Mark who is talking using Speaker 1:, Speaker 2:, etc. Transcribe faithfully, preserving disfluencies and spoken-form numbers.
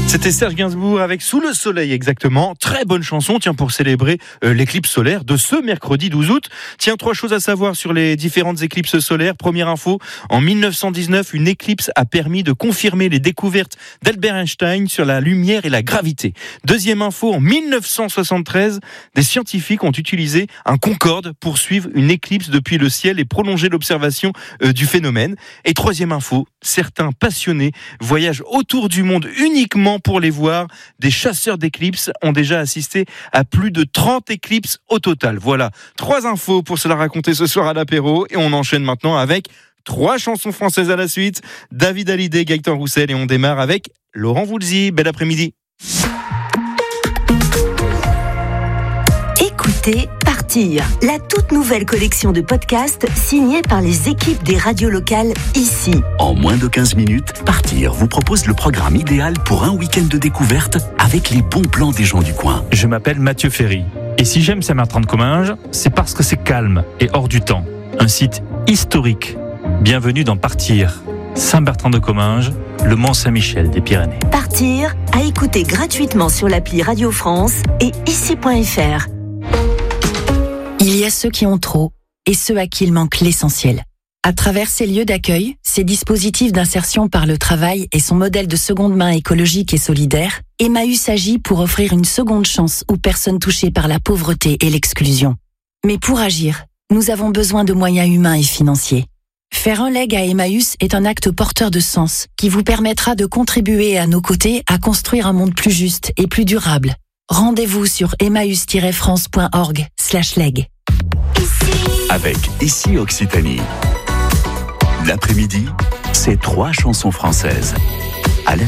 Speaker 1: C'était Serge Gainsbourg avec Sous le soleil exactement. Très bonne chanson, tiens, pour célébrer euh, l'éclipse solaire de ce mercredi douze août. Tiens, trois choses à savoir sur les différentes éclipses solaires. Première info, en mille neuf cent dix-neuf, une éclipse a permis de confirmer les découvertes d'Albert Einstein sur la lumière et la gravité. Deuxième info, en mille neuf cent soixante-treize, des scientifiques ont utilisé un Concorde pour suivre une éclipse depuis le ciel et prolonger l'observation euh, du phénomène. Et troisième info, certains passionnés voyagent autour du monde uniquement pour les voir. Des chasseurs d'éclipses ont déjà assisté à plus de trente éclipses au total. Voilà, trois infos pour se la raconter ce soir à l'apéro. Et on enchaîne maintenant avec trois chansons françaises à la suite. David Hallyday, Gaëtan Roussel, et on démarre avec Laurent Voulzy. Bel après-midi.
Speaker 2: Écoutez Partir, la toute nouvelle collection de podcasts signée par les équipes des radios locales ici.
Speaker 3: En moins de quinze minutes, Partir vous propose le programme idéal pour un week-end de découverte avec les bons plans des gens du coin.
Speaker 4: Je m'appelle Mathieu Ferry. Et si j'aime Saint-Bertrand-de-Comminges, c'est parce que c'est calme et hors du temps. Un site historique. Bienvenue dans Partir. Saint-Bertrand-de-Comminges, le Mont-Saint-Michel des Pyrénées.
Speaker 2: Partir, à écouter gratuitement sur l'appli Radio France et ici point f r.
Speaker 5: Il y a ceux qui ont trop et ceux à qui il manque l'essentiel. À travers ces lieux d'accueil, ces dispositifs d'insertion par le travail et son modèle de seconde main écologique et solidaire, Emmaüs agit pour offrir une seconde chance aux personnes touchées par la pauvreté et l'exclusion. Mais pour agir, nous avons besoin de moyens humains et financiers. Faire un leg à Emmaüs est un acte porteur de sens qui vous permettra de contribuer à nos côtés à construire un monde plus juste et plus durable. Rendez-vous sur emmaüs tiret france point org slash leg.
Speaker 3: Avec Ici Occitanie. L'après-midi, c'est trois chansons françaises.